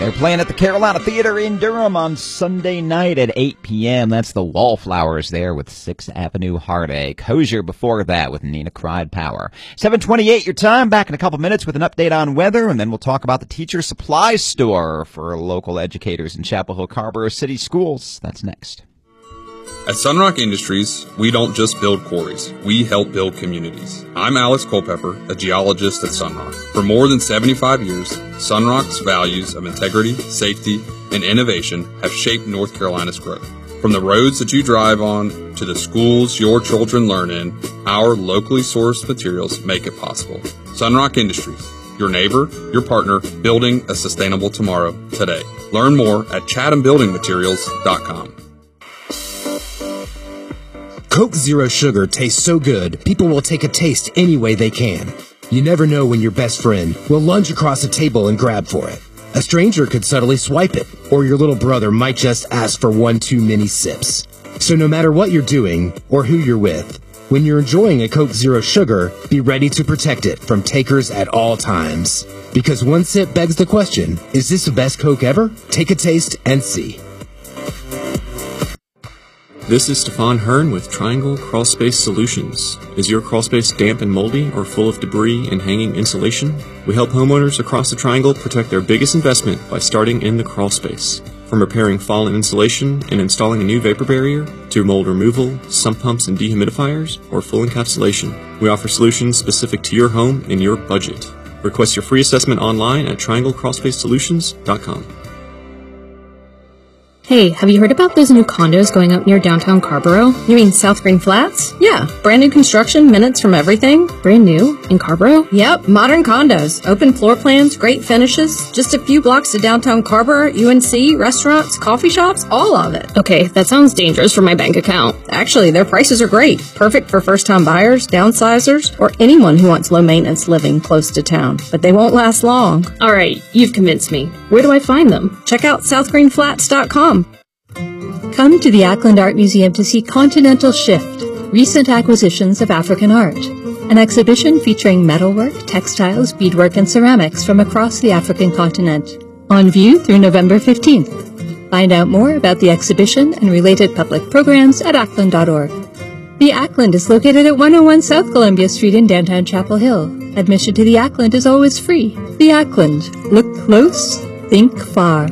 They're playing at the Carolina Theater in Durham on Sunday night at 8 p.m. That's the Wallflowers there with 6th Avenue Heartache. Hozier before that with Nina Cried Power. 7:28 your time. Back in a couple minutes with an update on weather, and then we'll talk about the Teacher Supply Store for local educators in Chapel Hill Carrboro City Schools. That's next. At Sunrock Industries, we don't just build quarries, we help build communities. I'm Alex Culpepper, a geologist at Sunrock. For more than 75 years, Sunrock's values of integrity, safety, and innovation have shaped North Carolina's growth. From the roads that you drive on to the schools your children learn in, our locally sourced materials make it possible. Sunrock Industries, your neighbor, your partner, building a sustainable tomorrow today. Learn more at chathambuildingmaterials.com. Coke Zero Sugar tastes so good, people will take a taste any way they can. You never know when your best friend will lunge across a table and grab for it. A stranger could subtly swipe it, or your little brother might just ask for one too many sips. So no matter what you're doing or who you're with, when you're enjoying a Coke Zero Sugar, be ready to protect it from takers at all times. Because one sip begs the question, is this the best Coke ever? Take a taste and see. This is Stefan Hearn with Triangle Crawl Space Solutions. Is your crawl space damp and moldy or full of debris and hanging insulation? We help homeowners across the Triangle protect their biggest investment by starting in the crawl space. From repairing fallen insulation and installing a new vapor barrier, to mold removal, sump pumps and dehumidifiers, or full encapsulation, we offer solutions specific to your home and your budget. Request your free assessment online at trianglecrawlspacesolutions.com. Hey, have you heard about those new condos going up near downtown Carrboro? You mean South Green Flats? Yeah, brand new construction, minutes from everything. Brand new? In Carrboro? Yep, modern condos. Open floor plans, great finishes. Just a few blocks to downtown Carrboro, UNC, restaurants, coffee shops, all of it. Okay, that sounds dangerous for my bank account. Actually, their prices are great. Perfect for first-time buyers, downsizers, or anyone who wants low-maintenance living close to town. But they won't last long. All right, you've convinced me. Where do I find them? Check out southgreenflats.com. Come to the Ackland Art Museum to see Continental Shift, Recent Acquisitions of African Art, an exhibition featuring metalwork, textiles, beadwork, and ceramics from across the African continent. On view through November 15th. Find out more about the exhibition and related public programs at ackland.org. The Ackland is located at 101 South Columbia Street in downtown Chapel Hill. Admission to the Ackland is always free. The Ackland. Look close, think far.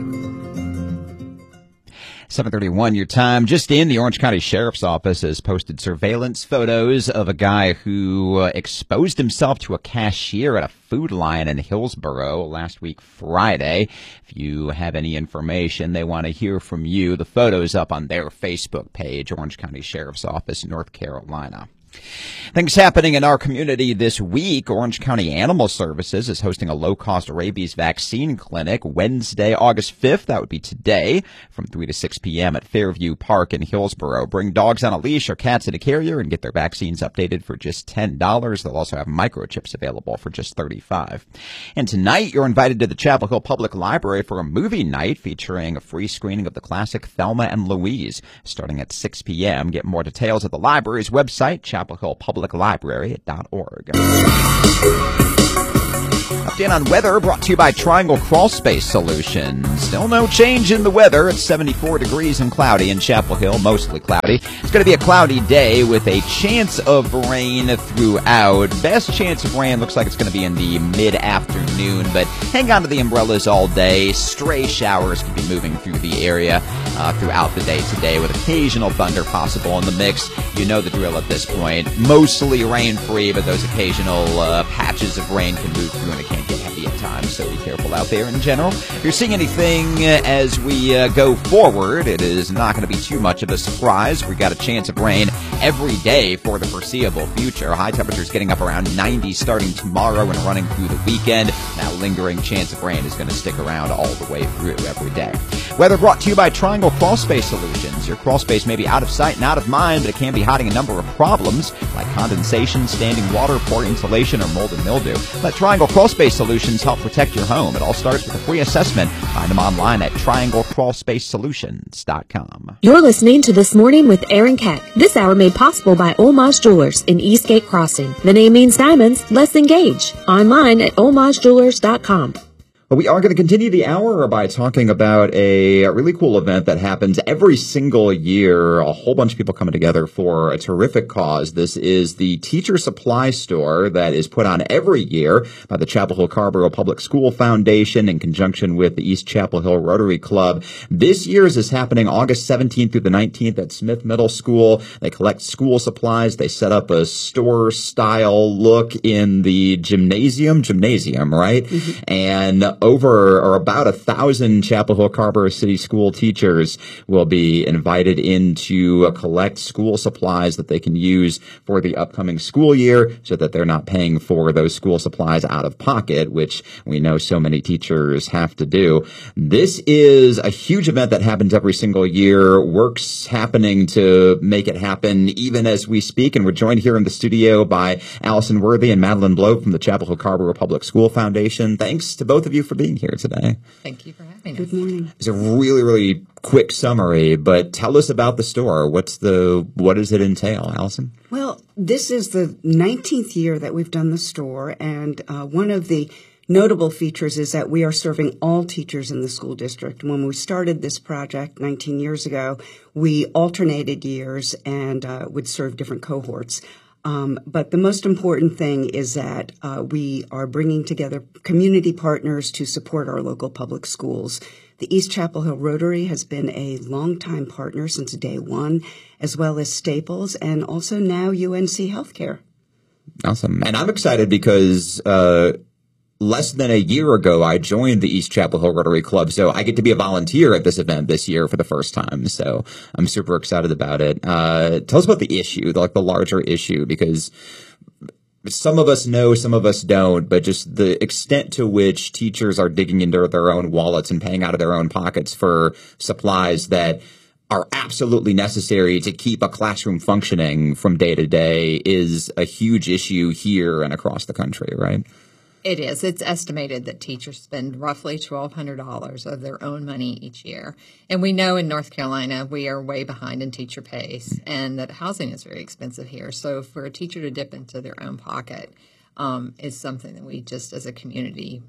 7:31 your time. Just in, the Orange County Sheriff's Office has posted surveillance photos of a guy who exposed himself to a cashier at a Food Lion in Hillsboro last week Friday. If you have any information, they want to hear from you. The photo's up on their Facebook page, Orange County Sheriff's Office, North Carolina. Things happening in our community this week. Orange County Animal Services is hosting a low-cost rabies vaccine clinic Wednesday, August 5th. That would be today from 3 to 6 p.m. at Fairview Park in Hillsboro. Bring dogs on a leash or cats in a carrier and get their vaccines updated for just $10. They'll also have microchips available for just $35. And tonight, you're invited to the Chapel Hill Public Library for a movie night featuring a free screening of the classic Thelma and Louise starting at 6 p.m. Get more details at the library's website, chapelhillpubliclibrary.org. Update on weather brought to you by Triangle Crawl Space Solutions. Still no change in the weather. It's 74 degrees and cloudy in Chapel Hill, mostly cloudy. It's going to be a cloudy day with a chance of rain throughout. Best chance of rain looks like it's going to be in the mid-afternoon, but hang on to the umbrellas all day. Stray showers could be moving through the area throughout the day today with occasional thunder possible in the mix. You know the drill at this point. Mostly rain-free, but those occasional patches of rain can move through and it can't get heavy at times, so be careful out there in general. If you're seeing anything as we go forward, it is not going to be too much of a surprise. We got a chance of rain every day for the foreseeable future. High temperatures getting up around 90 starting tomorrow and running through the weekend. That lingering chance of rain is going to stick around all the way through every day. Weather brought to you by Triangle Crawl Space Solutions. Your crawl space may be out of sight and out of mind, but it can be hiding a number of problems like condensation, standing water, poor insulation, or mold and mildew. Let Triangle Crawl Space Solutions help protect your home. It all starts with a free assessment. Find them online at trianglecrawlspacesolutions.com. You're listening to This Morning with Aaron Keck. This hour made possible by Homage Jewelers in Eastgate Crossing. The name means diamonds. Let's engage. Online at homagejewelers.com. But we are going to continue the hour by talking about a really cool event that happens every single year. A whole bunch of people coming together for a terrific cause. This is the Teacher Supply Store that is put on every year by the Chapel Hill Carrboro Public School Foundation in conjunction with the East Chapel Hill Rotary Club. This year's is happening August 17th through the 19th at Smith Middle School. They collect school supplies. They set up a store-style look in the gymnasium, right? Mm-hmm. And over or about 1,000 Chapel Hill Carrboro City School teachers will be invited in to collect school supplies that they can use for the upcoming school year so that they're not paying for those school supplies out of pocket, which we know so many teachers have to do. This is a huge event that happens every single year. Work's happening to make it happen even as we speak, and we're joined here in the studio by Allison Worthy and Madeline Blow from the Chapel Hill Carrboro Public School Foundation. Thanks to both of you for being here today. Thank you for having us. Good morning. It's a really, really quick summary, but tell us about the store. What does it entail, Allison? Well, this is the 19th year that we've done the store, and one of the notable features is that we are serving all teachers in the school district. When we started this project 19 years ago, we alternated years and would serve different cohorts. But the most important thing is that we are bringing together community partners to support our local public schools. The East Chapel Hill Rotary has been a longtime partner since day one, as well as Staples and also now UNC Healthcare. Awesome. And I'm excited because less than a year ago, I joined the East Chapel Hill Rotary Club, so I get to be a volunteer at this event this year for the first time. So I'm super excited about it. Tell us about the issue, the larger issue, because some of us know, some of us don't, but just the extent to which teachers are digging into their own wallets and paying out of their own pockets for supplies that are absolutely necessary to keep a classroom functioning from day to day is a huge issue here and across the country, right? It is. It's estimated that teachers spend roughly $1,200 of their own money each year. And we know in North Carolina we are way behind in teacher pays and that housing is very expensive here. So for a teacher to dip into their own pocket is something that we just as a community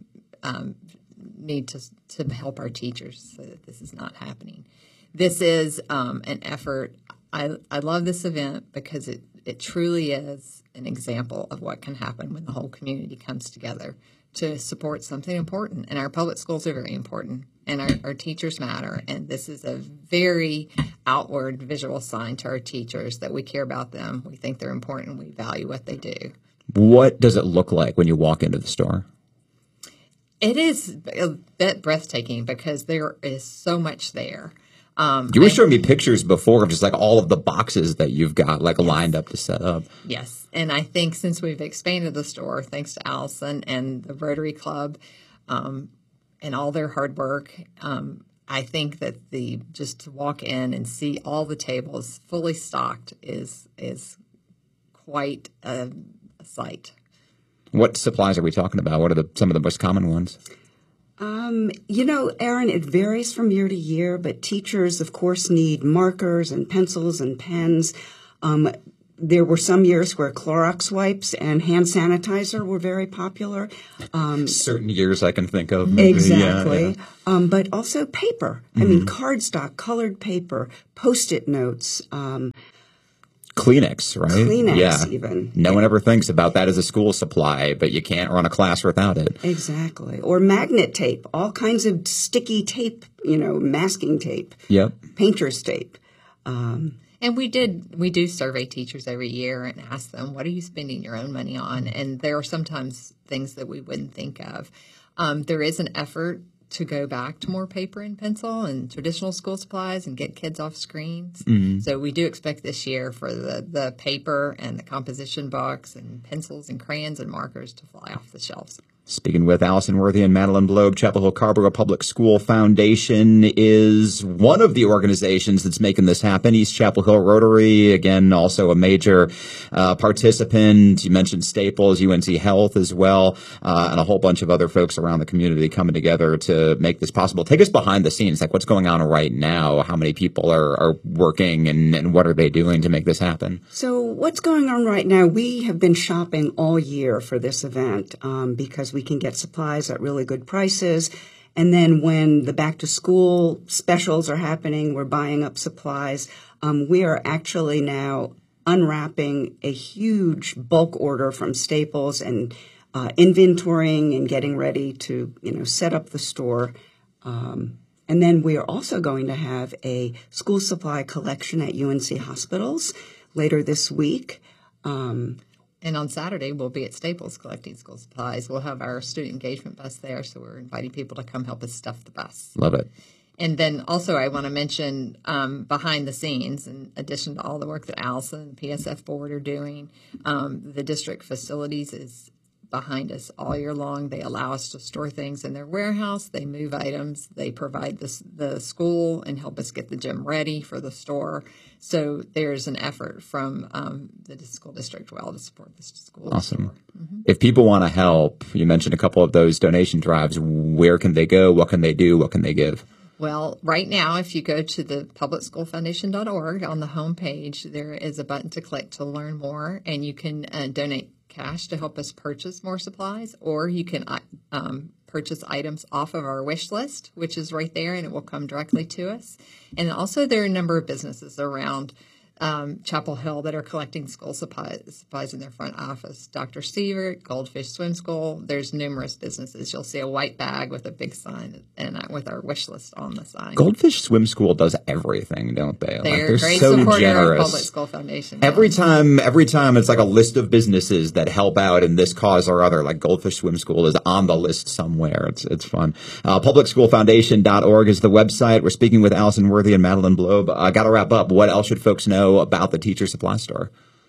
need to help our teachers so that this is not happening. This is an effort. I love this event because it truly is an example of what can happen when the whole community comes together to support something important. And our public schools are very important, and our teachers matter. And this is a very outward visual sign to our teachers that we care about them. We think they're important. We value what they do. What does it look like when you walk into the store? It is a bit breathtaking because there is so much there. You were showing me pictures before of just like all of the boxes that you've got like lined up to set up. Yes. And I think since we've expanded the store, thanks to Allison and the Rotary Club and all their hard work, I think that just to walk in and see all the tables fully stocked is quite a sight. What supplies are we talking about? What are some of the most common ones? Erin, it varies from year to year, but teachers, of course, need markers and pencils and pens. There were some years where Clorox wipes and hand sanitizer were very popular. Certain years I can think of. Maybe. Exactly. Yeah. But also paper. I mean, cardstock, colored paper, Post-it notes. Kleenex, right? Kleenex, even. No one ever thinks about that as a school supply, but you can't run a class without it. Exactly. Or magnet tape, all kinds of sticky tape, masking tape. Yep. Painter's tape. And we do survey teachers every year and ask them, what are you spending your own money on? And there are sometimes things that we wouldn't think of. There is an effort to go back to more paper and pencil and traditional school supplies and get kids off screens. Mm-hmm. So we do expect this year for the paper and the composition books and pencils and crayons and markers to fly off the shelves. Speaking with Allison Worthy and Madeline Blow, Chapel Hill Carrboro Public School Foundation is one of the organizations that's making this happen. East Chapel Hill Rotary, again, also a major participant. You mentioned Staples, UNC Health as well, and a whole bunch of other folks around the community coming together to make this possible. Take us behind the scenes, like what's going on right now, how many people are working, and what are they doing to make this happen? So what's going on right now, we have been shopping all year for this event because because we can get supplies at really good prices. And then when the back to school specials are happening, we're buying up supplies. We are actually now unwrapping a huge bulk order from Staples and inventorying and getting ready to, set up the store. And then we are also going to have a school supply collection at UNC hospitals later this week. And on Saturday, we'll be at Staples collecting school supplies. We'll have our student engagement bus there, so we're inviting people to come help us stuff the bus. Love it. And then also I want to mention behind the scenes, in addition to all the work that Allison and the PSF board are doing, the district facilities is behind us all year long. They allow us to store things in their warehouse. They move items. They provide the school and help us get the gym ready for the store. So there's an effort from the school district to support the school. Awesome. Store. Mm-hmm. If people want to help, you mentioned a couple of those donation drives. Where can they go? What can they do? What can they give? Well, right now, if you go to the publicschoolfoundation.org on the homepage, there is a button to click to learn more, and you can donate cash to help us purchase more supplies, or you can purchase items off of our wish list, which is right there, and it will come directly to us. And also there are a number of businesses around Chapel Hill that are collecting school supplies in their front office. Dr. Sievert, Goldfish Swim School. There's numerous businesses. You'll see a white bag with a big sign and with our wish list on the sign. Goldfish Swim School does everything, don't they? They're they're great so supporter generous. of Public School Foundation. Every time it's like a list of businesses that help out in this cause or other. Like Goldfish Swim School is on the list somewhere. It's fun. Publicschoolfoundation.org is the website. We're speaking with Allison Worthy and Madeline Blobe. Got to wrap up. What else should folks know about the Teacher Supply Store?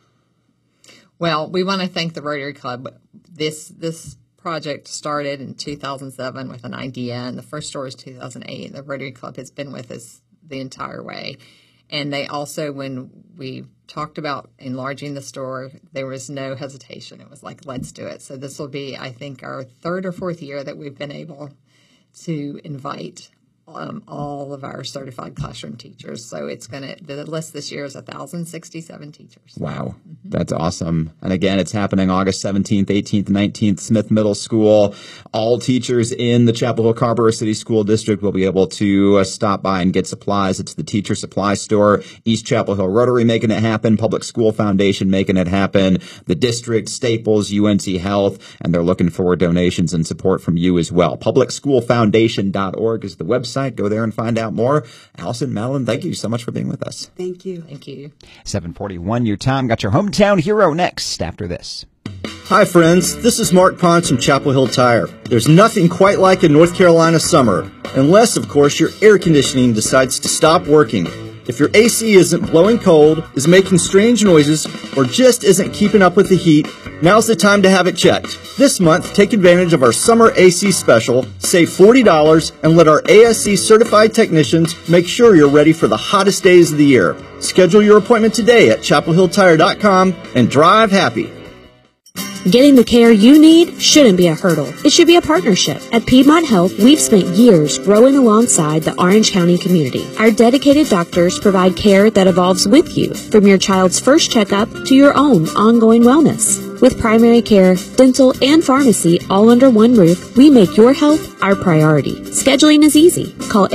Well, we want to thank the Rotary Club. This project started in 2007 with an idea, and the first store was 2008. The Rotary Club has been with us the entire way. And they also, when we talked about enlarging the store, there was no hesitation. It was like, let's do it. So this will be, I think, our third or fourth year that we've been able to invite all of our certified classroom teachers. So the list this year is 1,067 teachers. Wow. Mm-hmm. That's awesome. And again, it's happening August 17th, 18th, 19th, Smith Middle School. All teachers in the Chapel Hill Carrboro City School District will be able to stop by and get supplies. It's the Teacher Supply Store. East Chapel Hill Rotary making it happen. Public School Foundation making it happen. The district, Staples, UNC Health, and they're looking for donations and support from you as well. Publicschoolfoundation.org is the website. Go there and find out more. Allison, Madeline, thank you so much for being with us. Thank you. Thank you. 7:41 your time. Got your hometown hero next after this. Hi, friends. This is Mark Pons from Chapel Hill Tire. There's nothing quite like a North Carolina summer, unless, of course, your air conditioning decides to stop working. If your AC isn't blowing cold, is making strange noises, or just isn't keeping up with the heat, now's the time to have it checked. This month, take advantage of our summer AC special, save $40, and let our ASC certified technicians make sure you're ready for the hottest days of the year. Schedule your appointment today at chapelhilltire.com and drive happy. Getting the care you need shouldn't be a hurdle. It should be a partnership. At Piedmont Health, we've spent years growing alongside the Orange County community. Our dedicated doctors provide care that evolves with you, from your child's first checkup to your own ongoing wellness. With primary care, dental, and pharmacy all under one roof, we make your health our priority. Scheduling is easy. Call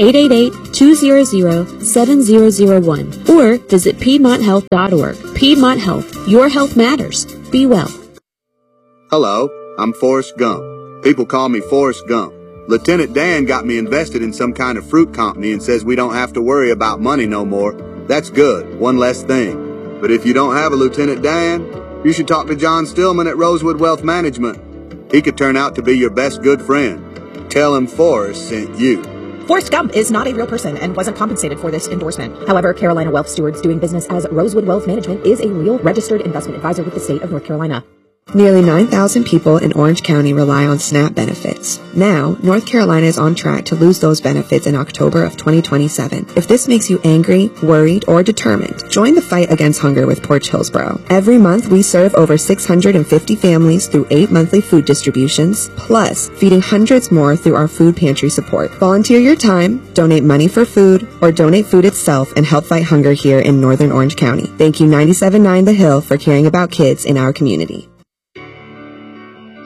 888-200-7001 or visit PiedmontHealth.org. Piedmont Health. Your health matters. Be well. Hello, I'm Forrest Gump. People call me Forrest Gump. Lieutenant Dan got me invested in some kind of fruit company and says we don't have to worry about money no more. That's good, one less thing. But if you don't have a Lieutenant Dan, you should talk to John Stillman at Rosewood Wealth Management. He could turn out to be your best good friend. Tell him Forrest sent you. Forrest Gump is not a real person and wasn't compensated for this endorsement. However, Carolina Wealth Stewards doing business as Rosewood Wealth Management is a real registered investment advisor with the state of North Carolina. Nearly 9,000 people in Orange County rely on SNAP benefits. Now, North Carolina is on track to lose those benefits in October of 2027. If this makes you angry, worried, or determined, join the fight against hunger with Porch Hillsboro. Every month, we serve over 650 families through 8 monthly food distributions, plus feeding hundreds more through our food pantry support. Volunteer your time, donate money for food, or donate food itself and help fight hunger here in Northern Orange County. Thank you 97.9 The Hill for caring about kids in our community.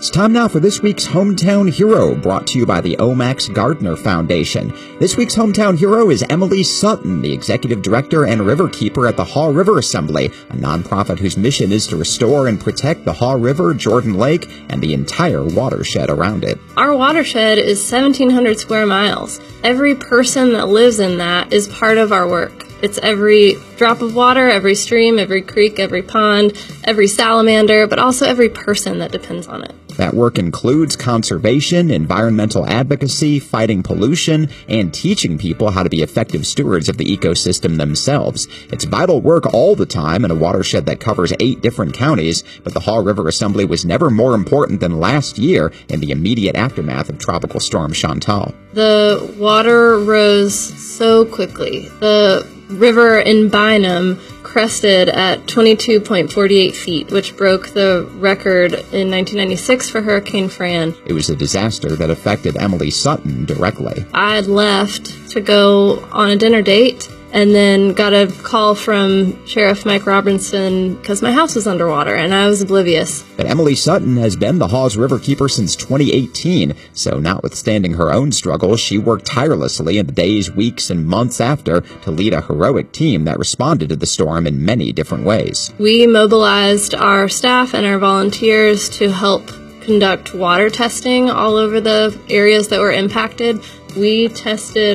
It's time now for this week's Hometown Hero, brought to you by the Omax Gardner Foundation. This week's Hometown Hero is Emily Sutton, the Executive Director and Riverkeeper at the Haw River Assembly, a nonprofit whose mission is to restore and protect the Haw River, Jordan Lake, and the entire watershed around it. Our watershed is 1,700 square miles. Every person that lives in that is part of our work. It's every drop of water, every stream, every creek, every pond, every salamander, but also every person that depends on it. That work includes conservation, environmental advocacy, fighting pollution, and teaching people how to be effective stewards of the ecosystem themselves. It's vital work all the time in a watershed that covers 8 different counties, but the Haw River Assembly was never more important than last year in the immediate aftermath of Tropical Storm Chantal. The water rose so quickly. The river in Bynum crested at 22.48 feet, which broke the record in 1996 for Hurricane Fran. It was a disaster that affected Emily Sutton directly. I had left to go on a dinner date and then got a call from Sheriff Mike Robinson because my house was underwater, and I was oblivious. But Emily Sutton has been the Hawes Riverkeeper since 2018, so notwithstanding her own struggles, she worked tirelessly in the days, weeks, and months after to lead a heroic team that responded to the storm in many different ways. We mobilized our staff and our volunteers to help conduct water testing all over the areas that were impacted. We tested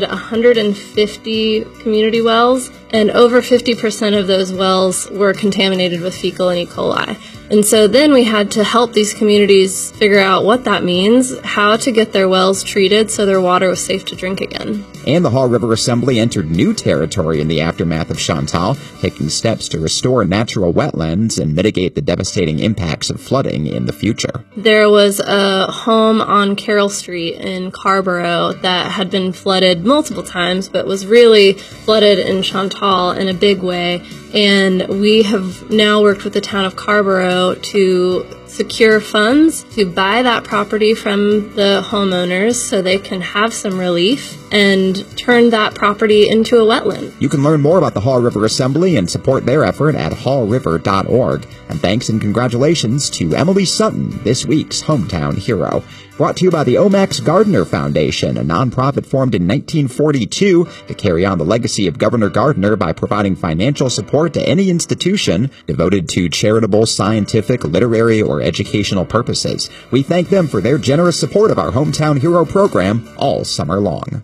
150 community wells, and over 50% of those wells were contaminated with fecal and E. coli. And so then we had to help these communities figure out what that means, how to get their wells treated so their water was safe to drink again. And the Haw River Assembly entered new territory in the aftermath of Chantal, taking steps to restore natural wetlands and mitigate the devastating impacts of flooding in the future. There was a home on Carroll Street in Carrboro that had been flooded multiple times, but was really flooded in Chantal in a big way. And we have now worked with the town of Carrboro to secure funds to buy that property from the homeowners so they can have some relief and turn that property into a wetland. You can learn more about the Haw River Assembly and support their effort at hawriver.org. And thanks and congratulations to Emily Sutton, this week's Hometown Hero. Brought to you by the Omax Gardner Foundation, a nonprofit formed in 1942 to carry on the legacy of Governor Gardner by providing financial support to any institution devoted to charitable, scientific, literary, or educational purposes. We thank them for their generous support of our Hometown Hero program all summer long.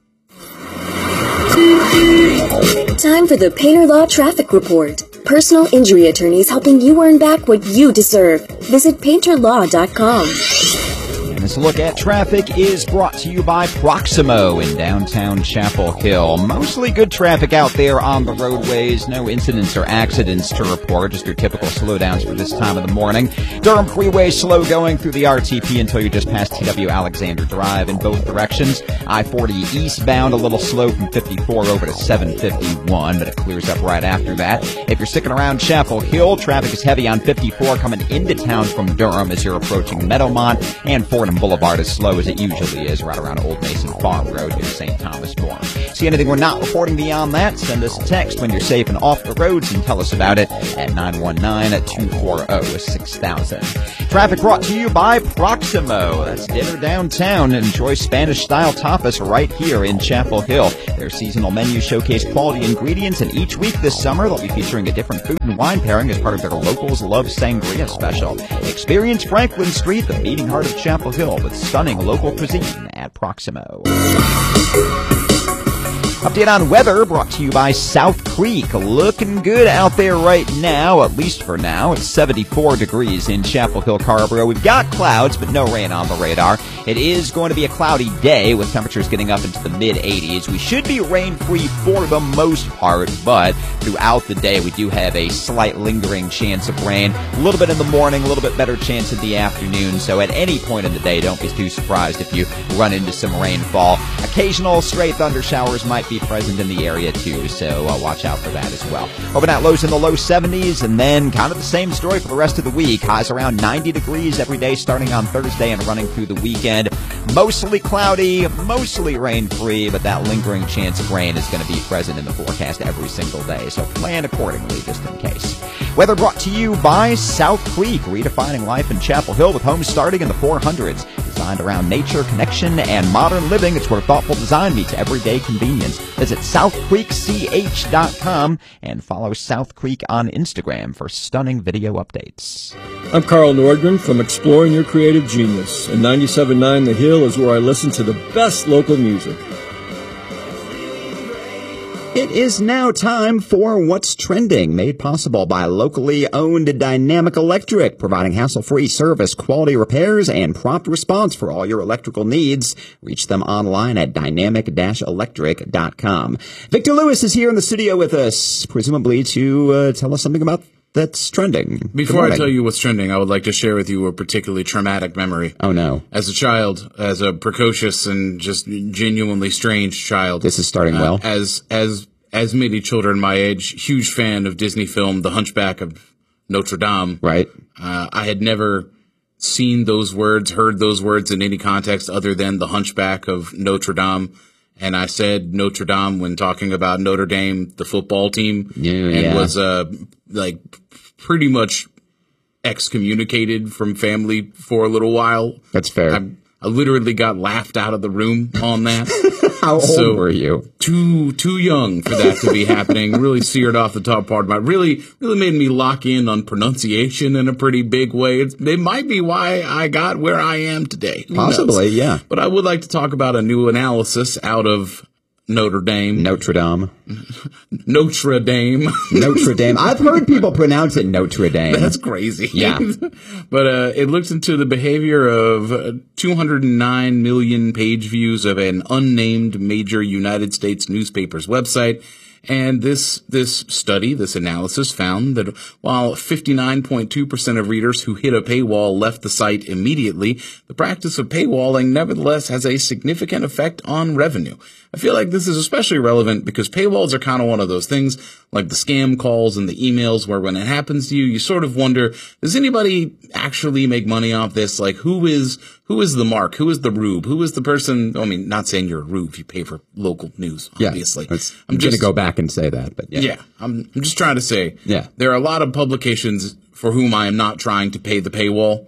Time for the Painter Law Traffic Report. Personal injury attorneys helping you earn back what you deserve. Visit painterlaw.com. And this look at traffic is brought to you by Proximo in downtown Chapel Hill. Mostly good traffic out there on the roadways. No incidents or accidents to report. Just your typical slowdowns for this time of the morning. Durham Freeway slow going through the RTP until you're just past TW Alexander Drive in both directions. I-40 eastbound a little slow from 54 over to 751, but it clears up right after that. If you're sticking around Chapel Hill, traffic is heavy on 54 coming into town from Durham as you're approaching Meadowmont, and Fordham Boulevard as slow as it usually is right around Old Mason Farm Road near St. Thomas More. See anything we're not reporting beyond that? Send us a text when you're safe and off the roads and tell us about it at 919-240-6000. Traffic brought to you by Proximo. That's dinner downtown. Enjoy Spanish-style tapas right here in Chapel Hill. Their seasonal menu showcase quality ingredients, and each week this summer they'll be featuring a different food and wine pairing as part of their Locals Love Sangria special. Experience Franklin Street, the beating heart of Chapel Hill, with stunning local cuisine at Proximo. Update on weather brought to you by South Creek. Looking good out there right now, at least for now. It's 74 degrees in Chapel Hill, Carrboro. We've got clouds, but no rain on the radar. It is going to be a cloudy day with temperatures getting up into the mid-80s. We should be rain-free for the most part, but throughout the day we do have a slight lingering chance of rain. A little bit in the morning, a little bit better chance in the afternoon. So at any point in the day, don't be too surprised if you run into some rainfall. Occasional stray thunder showers might be present in the area too, so watch out for that as well. Overnight lows in the low 70s, and then kind of the same story for the rest of the week. Highs around 90 degrees every day starting on Thursday and running through the weekend. Mostly cloudy, mostly rain-free, but that lingering chance of rain is going to be present in the forecast every single day, so plan accordingly just in case. Weather brought to you by South Creek, redefining life in Chapel Hill with homes starting in the 400s. Designed around nature, connection, and modern living, it's where thoughtful design meets everyday convenience. Visit SouthCreekCH.com and follow South Creek on Instagram for stunning video updates. I'm Carl Nordgren from Exploring Your Creative Genius, and 97.9 The Hill is where I listen to the best local music. It is now time for What's Trending, made possible by locally owned Dynamic Electric, providing hassle-free service, quality repairs, and prompt response for all your electrical needs. Reach them online at dynamic-electric.com. Victor Lewis is here in the studio with us, presumably to tell us something about that's trending. Before I tell you what's trending, I would like to share with you a particularly traumatic memory. Oh, no. As a child, as a precocious and just genuinely strange child. This is starting well. As many children my age, huge fan of Disney film The Hunchback of Notre Dame. Right. I had never seen those words, heard those words in any context other than The Hunchback of Notre Dame. And I said Notre Dame when talking about Notre Dame, the football team, and was pretty much excommunicated from family for a little while. That's fair. I literally got laughed out of the room on that. How old were you? Too young for that to be happening. Really seared off the top part of my. Really made me lock in on pronunciation in a pretty big way. It might be why I got where I am today. Possibly, yeah. But I would like to talk about a new analysis out of Notre Dame. Notre Dame. Notre Dame. Notre Dame. I've heard people pronounce it Notre Dame. That's crazy. Yeah. But it looks into the behavior of 209 million page views of an unnamed major United States newspaper's website. And this study, this analysis found that while 59.2% of readers who hit a paywall left the site immediately, the practice of paywalling nevertheless has a significant effect on revenue. I feel like this is especially relevant because paywalls are kind of one of those things, like the scam calls and the emails where when it happens to you, you sort of wonder, does anybody actually make money off this? Like, who is the mark? Who is the rube? Who is the person? I mean, not saying you're a rube. You pay for local news, obviously. Yeah, I'm going to go back and say that, but yeah. Yeah, I'm just trying to say, there are a lot of publications for whom I am not trying to pay the paywall.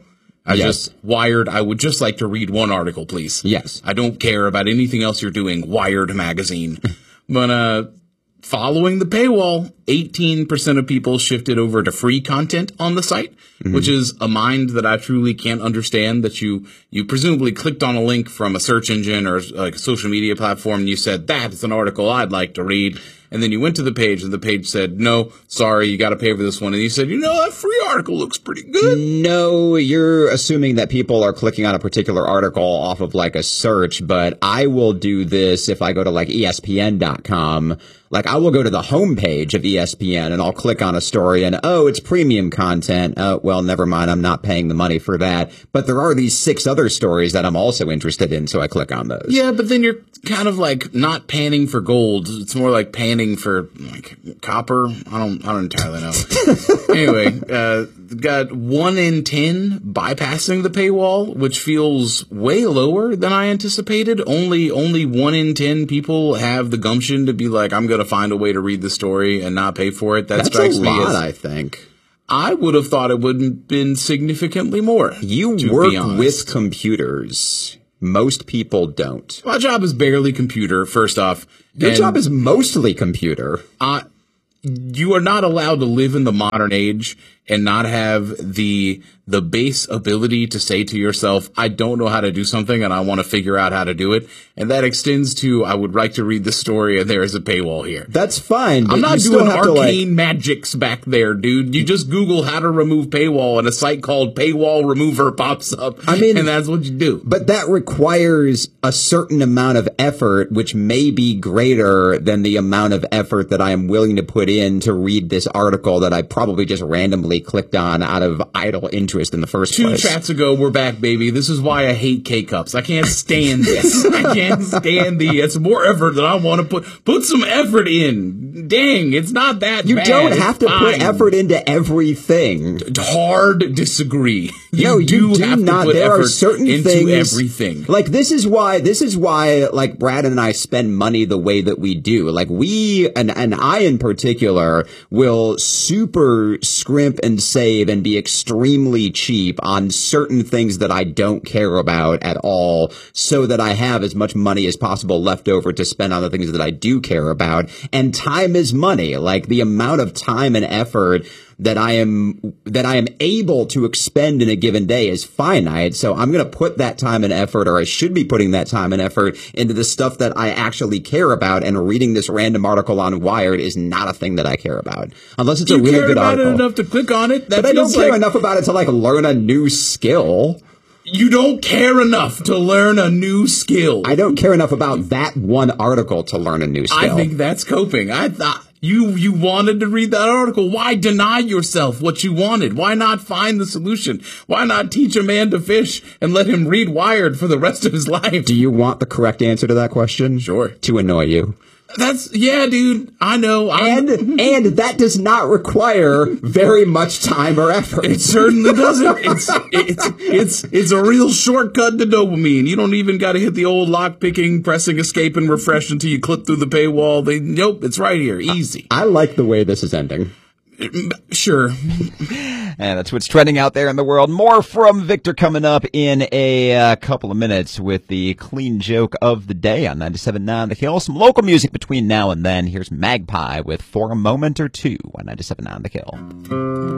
I would just like to read one article, please. Yes. I don't care about anything else you're doing, Wired magazine. But following the paywall, 18% of people shifted over to free content on the site, which is a mind that I truly can't understand, that you presumably clicked on a link from a search engine or like a social media platform and you said, that's an article I'd like to read. And then you went to the page and the page said, no, sorry, you got to pay for this one. And you said, that free article looks pretty good. No, you're assuming that people are clicking on a particular article off of like a search, but I will do this if I go to like ESPN.com. Like I will go to the homepage of ESPN and I'll click on a story and, it's premium content. Well, never mind. I'm not paying the money for that. But there are these 6 other stories that I'm also interested in. So I click on those. Yeah, but then you're kind of like not panning for gold. It's more like panning for like copper. I don't entirely know. Anyway, got 1 in 10 bypassing the paywall, which feels way lower than I anticipated. Only 1 in 10 people have the gumption to be like, I'm going to find a way to read the story and not pay for it. That strikes me as, I think. I would have thought it would have been significantly more. You work with computers. Most people don't. My job is barely computer, first off. Your job is mostly computer. You are not allowed to live in the modern age and not have the base ability to say to yourself, I don't know how to do something and I want to figure out how to do it. And that extends to, I would like to read the story and there is a paywall here. That's fine. But I'm not doing arcane magics back there, dude. You just Google how to remove paywall and a site called Paywall Remover pops up. And that's what you do. But that requires a certain amount of effort, which may be greater than the amount of effort that I am willing to put in to read this article that I probably just randomly they clicked on out of idle interest in the first place. 2 chats ago, we're back, baby. This is why I hate K-Cups. I can't stand this. I can't stand it's more effort than I want to put some effort in. Dang, it's not that you bad. You don't it's have to fine. put effort into everything. Hard disagree. You do have not. to put there effort are certain into things, everything. Like this is why like Brad and I spend money the way that we do. Like we and I in particular will super scrimp and save and be extremely cheap on certain things that I don't care about at all, so that I have as much money as possible left over to spend on the things that I do care about. And time is money. Like the amount of time and effort that I am able to expend in a given day is finite. So I'm going to put that time and effort, or I should be putting that time and effort into the stuff that I actually care about. And reading this random article on Wired is not a thing that I care about, unless it's a really good article. You care about it enough to click on it. But I don't care enough about it to like learn a new skill. You don't care enough to learn a new skill. I don't care enough about that one article to learn a new skill. I think that's coping. I thought you wanted to read that article. Why deny yourself what you wanted? Why not find the solution? Why not teach a man to fish and let him read Wired for the rest of his life? Do you want the correct answer to that question? Sure. To annoy you. Yeah, dude. I know. And that does not require very much time or effort. It certainly doesn't. It's a real shortcut to dopamine. You don't even got to hit the old lock picking, pressing escape and refresh until you clip through the paywall. Nope, it's right here. Easy. I like the way this is ending. Sure. And that's what's trending out there in the world. More from Victor coming up in a couple of minutes with the clean joke of the day on 97.9 The Hill. Some local music between now and then. Here's Magpie with For a Moment or Two on 97.9 The Hill.